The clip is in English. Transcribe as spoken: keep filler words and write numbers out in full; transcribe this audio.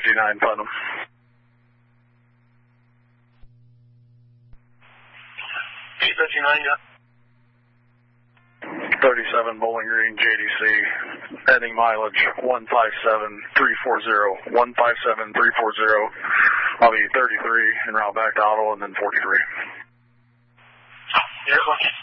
fifty-nine Putnam. P fifty-nine, yeah. thirty-seven Bowling Green, J D C, heading mileage one five seven three four zero, one five seven three four zero. I'll be thirty-three en route back to Otto and then forty-three. Here's one.